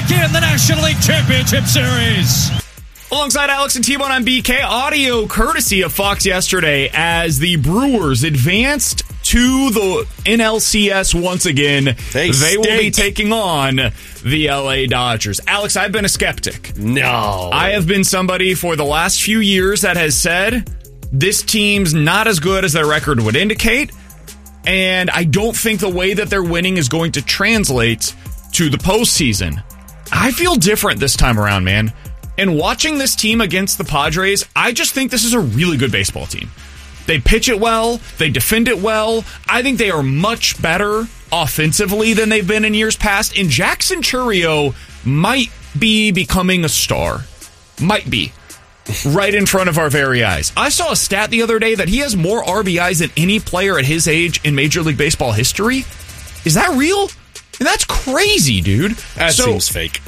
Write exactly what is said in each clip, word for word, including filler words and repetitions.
in the National League Championship Series. Alongside Alex and T-Bone on B K, audio courtesy of Fox yesterday as the Brewers advanced to the N L C S once again. They, they will be taking on the L A Dodgers. Alex, I've been a skeptic. No. I have been somebody for the last few years that has said this team's not as good as their record would indicate, and I don't think the way that they're winning is going to translate to the postseason. I feel different this time around, man. And watching this team against the Padres, I just think this is a really good baseball team. They pitch it well. They defend it well. I think they are much better offensively than they've been in years past. And Jackson Chourio might be becoming a star. Might be. Right in front of our very eyes. I saw a stat the other day that he has more R B Is than any player at his age in Major League Baseball history. Is that real? And that's crazy, dude. That so, seems fake.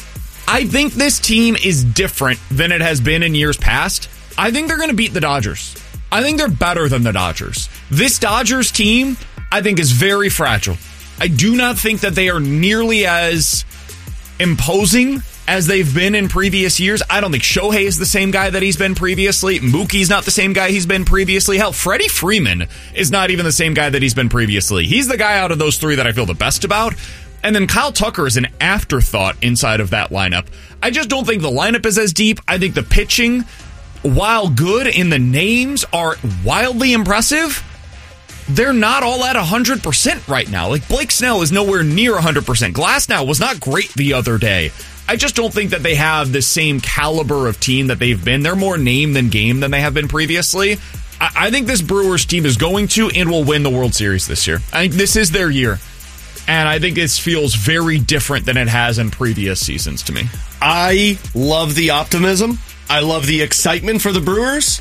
I think this team is different than it has been in years past. I think they're going to beat the Dodgers. I think they're better than the Dodgers. This Dodgers team, I think, is very fragile. I do not think that they are nearly as imposing as they've been in previous years. I don't think Shohei is the same guy that he's been previously. Mookie's not the same guy he's been previously. Hell, Freddie Freeman is not even the same guy that he's been previously. He's the guy out of those three that I feel the best about. And then Kyle Tucker is an afterthought inside of that lineup. I just don't think the lineup is as deep. I think the pitching, while good in the names, are wildly impressive. They're not all at one hundred percent right now. Like, Blake Snell is nowhere near one hundred percent. Glasnow was not great the other day. I just don't think that they have the same caliber of team that they've been. They're more name than game than they have been previously. I, I think this Brewers team is going to and will win the World Series this year. I think this is their year. And I think this feels very different than it has in previous seasons to me. I love the optimism. I love the excitement for the Brewers.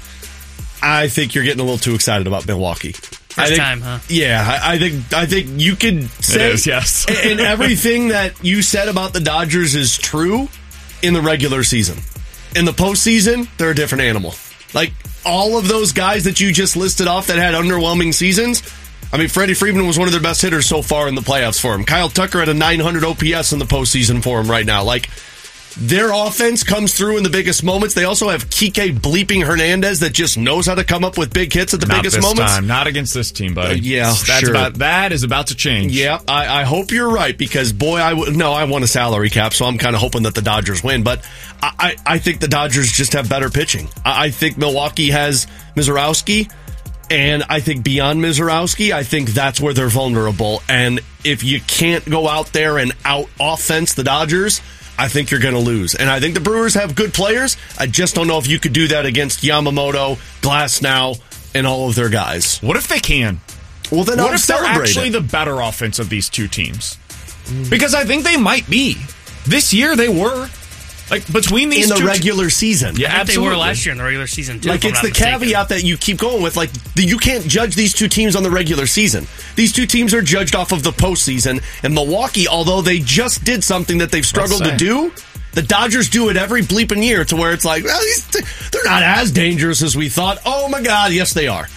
I think you're getting a little too excited about Milwaukee. First I think, time, huh? Yeah, I, I think I think you could say, it is, yes. and everything that you said about the Dodgers is true in the regular season. In the postseason, they're a different animal. Like, all of those guys that you just listed off that had underwhelming seasons, I mean, Freddie Freeman was one of their best hitters so far in the playoffs for him. Kyle Tucker had a nine hundred O P S in the postseason for him right now. Like, their offense comes through in the biggest moments. They also have Kike bleeping Hernandez that just knows how to come up with big hits at the Not biggest this moments. Time. Not against this team, buddy. Uh, yeah, That's sure. About, that is about to change. Yeah, I, I hope you're right because, boy, I w- no, I want a salary cap, so I'm kind of hoping that the Dodgers win. But I, I, I think the Dodgers just have better pitching. I, I think Milwaukee has Mizorowski. And I think beyond Mizorowski, I think that's where they're vulnerable. And if you can't go out there and out offense the Dodgers, I think you're going to lose. And I think the Brewers have good players. I just don't know if you could do that against Yamamoto, Glasnow, and all of their guys. What if they can? Well, then what I'll if they're celebrate actually it. the better offense of these two teams? Because I think they might be. This year they were. Like, between these in the two regular season. Yeah, I think absolutely. they were last year in the regular season, too. Like, if it's I'm the not mistaken. caveat that you keep going with. Like, the, you can't judge these two teams on the regular season. These two teams are judged off of the postseason. And Milwaukee, although they just did something that they've struggled to do, the Dodgers do it every bleeping year to where it's like, well, these, they're not as dangerous as we thought. Oh, my God, yes, they are.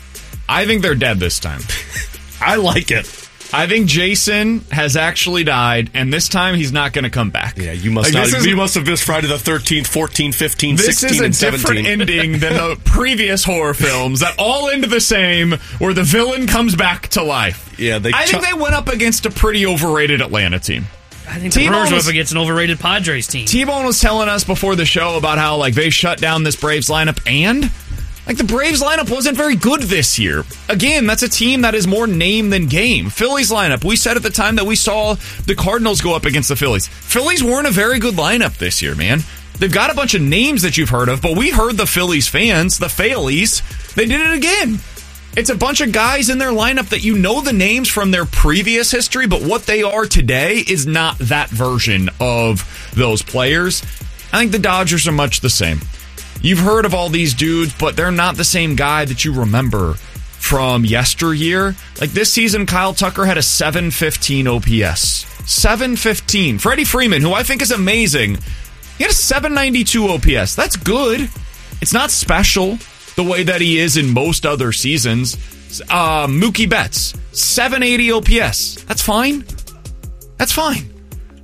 I think they're dead this time. I like it. I think Jason has actually died, and this time he's not going to come back. Yeah, you must like, not. Is, you must have missed Friday the thirteenth, fourteen, fifteen, this sixteen, and This is a different seventeen. ending than the previous horror films that all end the same, where the villain comes back to life. Yeah, they I ch- think they went up against a pretty overrated Atlanta team. I think the T-Bone Brewers went was- up against an overrated Padres team. T-Bone was telling us before the show about how like they shut down this Braves lineup, and like the Braves lineup wasn't very good this year. Again, that's a team that is more name than game. Phillies lineup, we said at the time that we saw the Cardinals go up against the Phillies. Phillies weren't a very good lineup this year, man. They've got a bunch of names that you've heard of, but we heard the Phillies fans, the Phillies, they did it again. It's a bunch of guys in their lineup that you know the names from their previous history, but what they are today is not that version of those players. I think the Dodgers are much the same. You've heard of all these dudes, but they're not the same guy that you remember from yesteryear. Like this season, Kyle Tucker had a seven fifteen O P S. seven fifteen. Freddie Freeman, who I think is amazing, he had a seven ninety-two O P S. That's good. It's not special the way that he is in most other seasons. Uh, Mookie Betts, seven eighty O P S. That's fine. That's fine.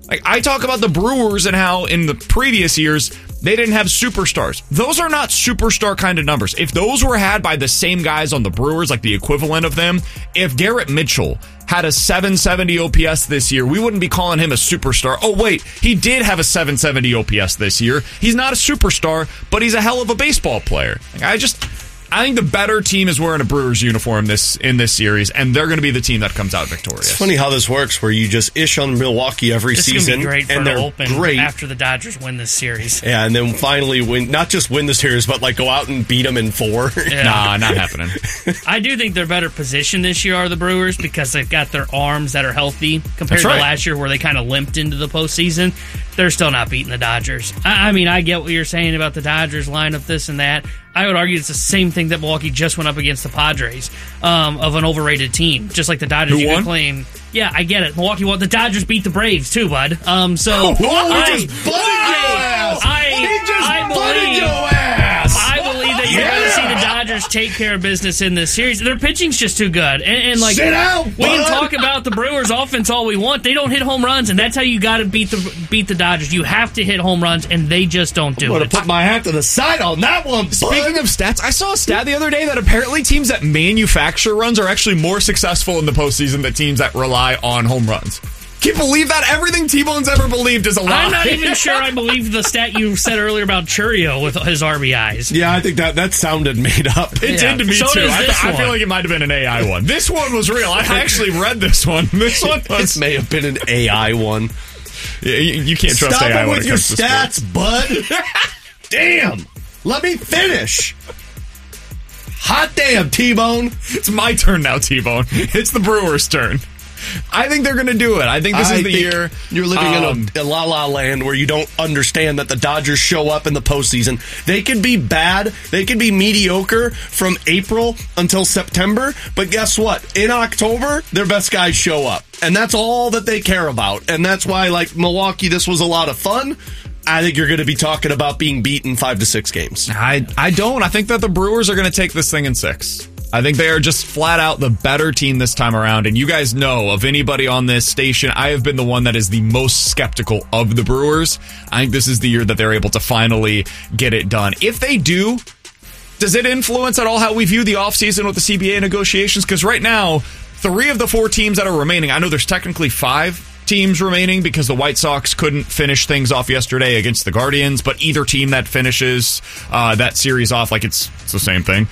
Like, I talk about the Brewers and how in the previous years they didn't have superstars. Those are not superstar kind of numbers. If those were had by the same guys on the Brewers, like the equivalent of them, if Garrett Mitchell had a seven seventy O P S this year, we wouldn't be calling him a superstar. Oh, wait, he did have a seven seventy O P S this year. He's not a superstar, but he's a hell of a baseball player. Like, I just... I think the better team is wearing a Brewers uniform this in this series, and they're going to be the team that comes out victorious. It's funny how this works, where you just ish on Milwaukee every this season, is great for and they're open great after the Dodgers win this series. Yeah, and then finally win, not just win the series, but like go out and beat them in four. Yeah. Nah, not happening. I do think they're better positioned this year, are the Brewers, because they've got their arms that are healthy compared That's to right. last year where they kind of limped into the postseason. They're still not beating the Dodgers. I, I mean, I get what you're saying about the Dodgers lineup, this and that. I would argue it's the same thing that Milwaukee just went up against the Padres, um, of an overrated team. Just like the Dodgers, Who you won? can claim. Yeah, I get it. Milwaukee won. The Dodgers beat the Braves too, bud. Um, so Oh, he I, just butted your ass. I, He just I butted believe, your ass. I believe that you're Yeah. going to see the Dodgers take care of business in this series. Their pitching's just too good, and, and like Sit out, we can bud. talk about the Brewers' offense all we want. They don't hit home runs, and that's how you got to beat the beat the Dodgers. You have to hit home runs, and they just don't do I'm it. going to put my hat to the side on that one, bud. Speaking of stats, I saw a stat the other day that apparently teams that manufacture runs are actually more successful in the postseason than teams that rely on home runs. Can you believe that? Everything T-Bone's ever believed is a lie. I'm not even sure I believe the stat you said earlier about Churio with his R B Is. Yeah, I think that, that sounded made up. It Yeah. did to me, So too. does I, this I feel one. like it might have been an A I one. This one was real. I actually read this one. This one was... This may have been an A I one. Yeah, you, you can't trust Stop A I it when with it your comes to sports. stats, bud. Damn. Let me finish. Hot damn, T-Bone. It's my turn now, T-Bone. It's the Brewers' turn. I think they're going to do it. I think this I is the think year. You're living um, in a, a la-la land where you don't understand that the Dodgers show up in the postseason. They can be bad. They can be mediocre from April until September. But guess what? In October, their best guys show up. And that's all that they care about. And that's why, like, Milwaukee, this was a lot of fun. I think you're going to be talking about being beaten five to six games. I, I don't. I think that the Brewers are going to take this thing in six. I think they are just flat out the better team this time around. And you guys know, of anybody on this station, I have been the one that is the most skeptical of the Brewers. I think this is the year that they're able to finally get it done. If they do, does it influence at all how we view the offseason with the C B A negotiations? Because right now, three of the four teams that are remaining, I know there's technically five teams remaining because the White Sox couldn't finish things off yesterday against the Guardians, but either team that finishes uh, that series off, like it's, it's the same thing.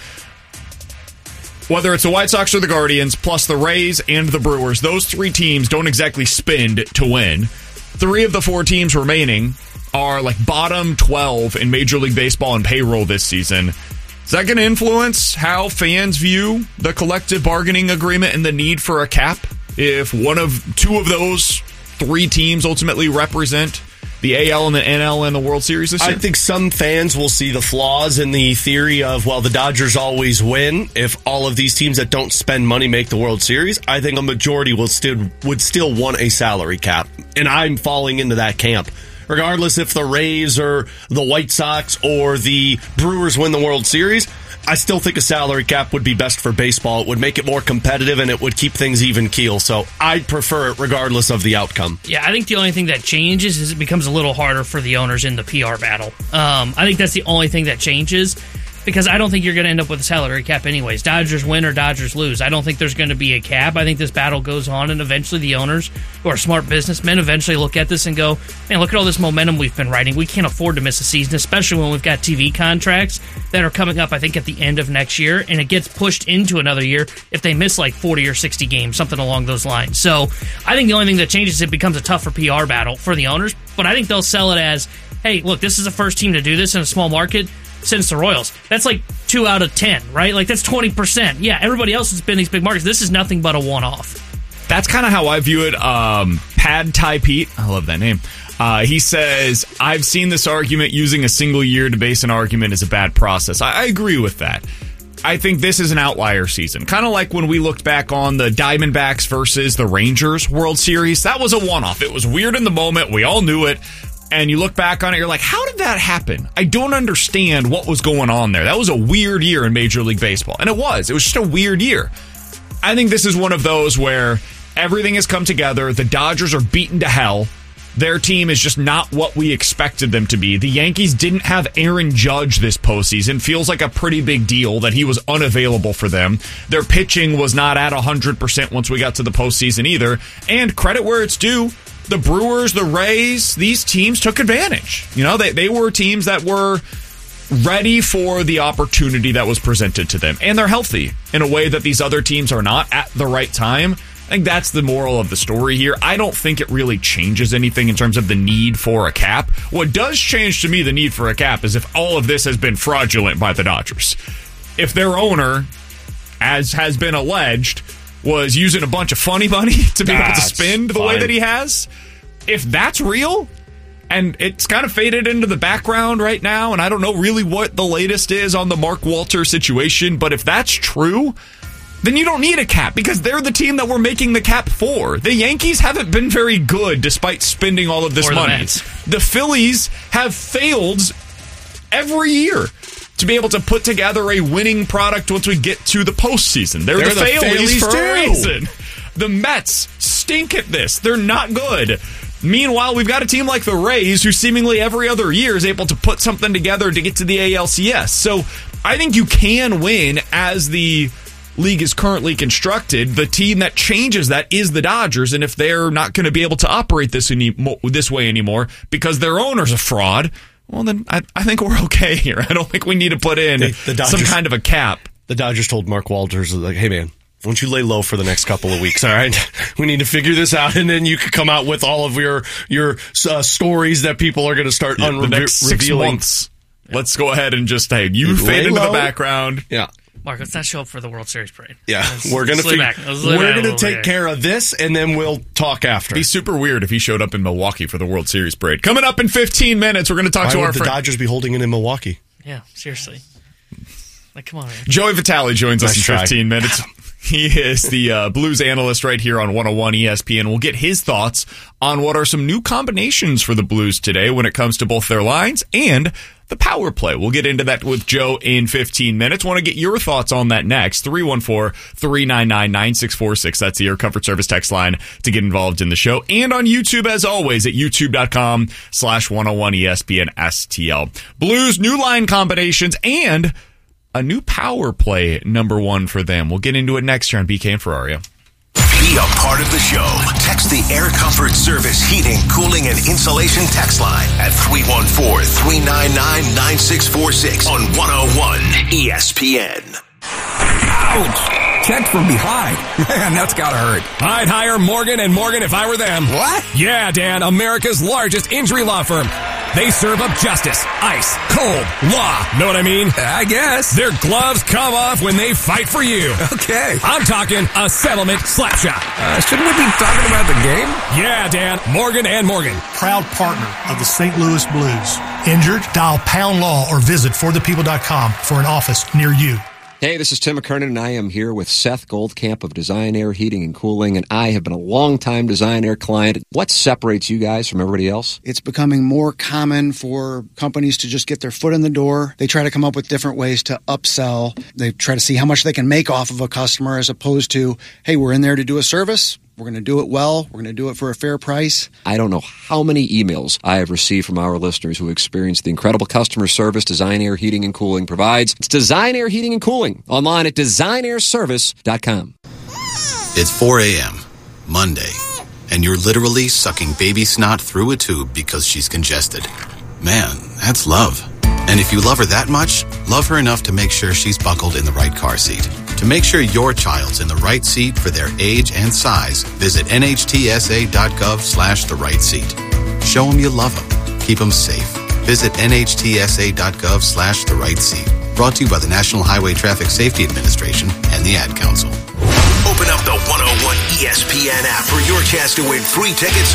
Whether it's the White Sox or the Guardians, plus the Rays and the Brewers, those three teams don't exactly spend to win. Three of the four teams remaining are like bottom twelve in Major League Baseball and payroll this season. Is that going to influence how fans view the collective bargaining agreement and the need for a cap? If one of two of those three teams ultimately represent the A L and the N L and the World Series this year? I think some fans will see the flaws in the theory of, well, the Dodgers always win if all of these teams that don't spend money make the World Series. I think a majority will still would still want a salary cap, and I'm falling into that camp. Regardless if the Rays or the White Sox or the Brewers win the World Series, I still think a salary cap would be best for baseball. It would make it more competitive, and it would keep things even keel. So I'd prefer it regardless of the outcome. Yeah, I think the only thing that changes is it becomes a little harder for the owners in the P R battle. Um, I think that's the only thing that changes, because I don't think you're going to end up with a salary cap anyways. Dodgers win or Dodgers lose. I don't think there's going to be a cap. I think this battle goes on, and eventually the owners, who are smart businessmen, eventually look at this and go, man, look at all this momentum we've been riding. We can't afford to miss a season, especially when we've got T V contracts that are coming up, I think, at the end of next year, and it gets pushed into another year if they miss like forty or sixty games, something along those lines. So I think the only thing that changes is it becomes a tougher P R battle for the owners, but I think they'll sell it as, hey, look, this is the first team to do this in a small market since the Royals. That's like two out of ten, right? Like, that's twenty percent. Yeah, everybody else has been these big markets. This is nothing but a one-off. That's kind of how I view it. Um, Pad Thai Pete, I love that name. Uh, he says, I've seen this argument using a single year to base an argument is a bad process. I, I agree with that. I think this is an outlier season. Kind of like when we looked back on the Diamondbacks versus the Rangers World Series. That was a one-off. It was weird in the moment. We all knew it. And you look back on it, you're like, how did that happen? I don't understand what was going on there. That was a weird year in Major League Baseball. And it was. It was just a weird year. I think this is one of those where everything has come together. The Dodgers are beaten to hell. their team is just not what we expected them to be. The Yankees didn't have Aaron Judge this postseason. Feels like a pretty big deal that he was unavailable for them. Their pitching was not at one hundred percent once we got to the postseason either. And credit where it's due, the Brewers, the Rays, these teams took advantage. You know, they, they were teams that were ready for the opportunity that was presented to them. And they're healthy in a way that these other teams are not at the right time. I think that's the moral of the story here. I don't think it really changes anything in terms of the need for a cap. What does change to me the need for a cap is if all of this has been fraudulent by the Dodgers. If their owner, as has been alleged, was using a bunch of funny money to be able to spend the way that he has, if that's real, and it's kind of faded into the background right now, and I don't know really what the latest is on the Mark Walter situation, but if that's true, then you don't need a cap because they're the team that we're making the cap for. The Yankees haven't been very good despite spending all of this or money. The, the Phillies have failed every year to be able to put together a winning product once we get to the postseason. They're, they're the, the Phillies for a reason. The Mets stink at this. They're not good. Meanwhile, we've got a team like the Rays who seemingly every other year is able to put something together to get to the A L C S. So I think you can win as the league is currently constructed. The team that changes that is the Dodgers, and if they're not going to be able to operate this any, this way anymore because their owner's a fraud, well, then I, I think we're okay here. I don't think we need to put in the, the Dodgers, some kind of a cap. The Dodgers told Mark Walters, like, hey, man, why don't you lay low for the next couple of weeks, all right? We need to figure this out, and then you could come out with all of your your uh, stories that people are going to start yeah, unre- the next six revealing. Months. Yeah. Let's go ahead and just, hey, you, you fade into low. The background. Yeah. Mark, let's not show up for the World Series parade. Yeah, let's, we're gonna fig- we're gonna take bit. care of this, and then we'll talk after. It'd be super weird if he showed up in Milwaukee for the World Series parade. Coming up in fifteen minutes, we're going to talk Why to would our the friend. Dodgers be holding it in Milwaukee. Yeah, seriously. Like, come on, man. Joey Vitale joins nice us in try. fifteen minutes. He is the uh, Blues analyst right here on one oh one E S P N. We'll get his thoughts on what are some new combinations for the Blues today when it comes to both their lines and the power play. We'll get into that with Joe in fifteen minutes. Want to get your thoughts on that next. three one four, three nine nine, nine six four six. That's the Air Comfort Service text line to get involved in the show. And on YouTube, as always, at youtube.com slash 101 ESPN STL. Blues new line combinations and a new power play number one for them. We'll get into it next here on B K and Ferrario. Be a part of the show. Text the Air Comfort Service heating, cooling, and insulation text line at three one four, three nine nine, nine six four six on one oh one E S P N. Ouch! Checked from behind. Man, that's gotta hurt. I'd hire Morgan and Morgan if I were them. What? Yeah, Dan, America's largest injury law firm. They serve up justice, ice, cold, law. Know what I mean? I guess. Their gloves come off when they fight for you. Okay. I'm talking a settlement slap shot. Uh, shouldn't we be talking about the game? Yeah, Dan, Morgan and Morgan. Proud partner of the Saint Louis Blues. Injured? Dial Pound Law or visit for the people dot com for an office near you. Hey, this is Tim McKernan, and I am here with Seth Goldcamp of Design Air Heating and Cooling, and I have been a long-time Design Air client. What separates you guys from everybody else? It's becoming more common for companies to just get their foot in the door. They try to come up with different ways to upsell. They try to see how much they can make off of a customer as opposed to, hey, we're in there to do a service. We're going to do it well. We're going to do it for a fair price. I don't know how many emails I have received from our listeners who experience the incredible customer service Design Air Heating and Cooling provides. It's Design Air Heating and Cooling, online at design air service dot com. It's four a.m., Monday, and you're literally sucking baby snot through a tube because she's congested. Man, that's love. And if you love her that much, love her enough to make sure she's buckled in the right car seat. To make sure your child's in the right seat for their age and size, visit nhtsa.gov slash the right seat. Show them you love them. Keep them safe. Visit nhtsa.gov slash the right seat. Brought to you by the National Highway Traffic Safety Administration and the Ad Council. Open up the one oh one E S P N app for your chance to win free tickets